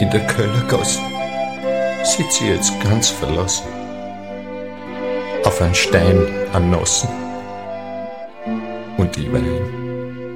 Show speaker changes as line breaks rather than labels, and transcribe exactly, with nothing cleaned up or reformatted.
In der Kellergasse sitz ich jetzt ganz verlassen, auf einen Stein anossen, und ich wein.